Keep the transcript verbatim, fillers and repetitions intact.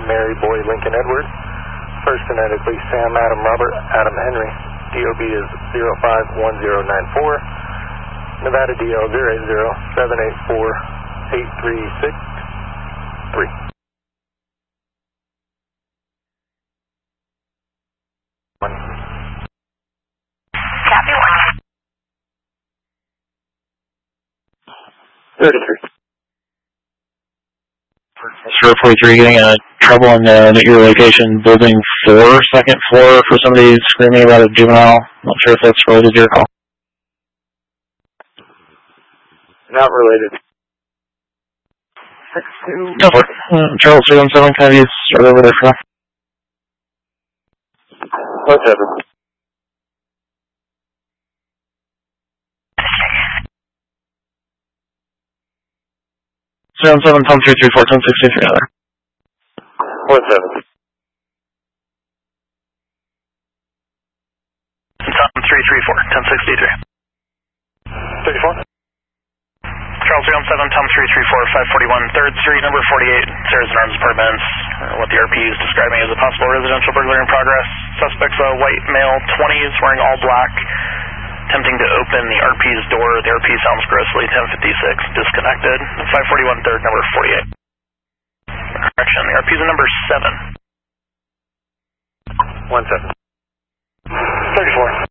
Mary, Boy, Lincoln, Edward. First phonetically, Sam, Adam, Robert, Adam, Henry. D O B is zero five one zero nine four. Nevada D L zero eight zero seven eight four eight three six three. Copy one. thirty-three. Sure, forty-three, getting uh, trouble in uh, your location, building four, second floor, for somebody screaming about a juvenile. Not sure if that's related to your call. Not related. six two. Go for it. Uh, Charles three one seven, can I use start over there for now? one seven. seven seven, Tom three three four, ten sixty-three, other. one seven. Tom three three four, ten sixty-three. thirty-four. Charles three one seven, Tom three three four, five forty-one, third Street, number forty-eight, Sarah's and Arms Apartments. Uh, what the R P is describing as a possible residential burglary in progress. Suspect's a white male, twenties, wearing all black, attempting to open the R P's door. The R P sounds grossly, ten fifty-six, disconnected. five forty-one, third, number forty-eight. Correction, the R P's a number seven. one seven. thirty-four.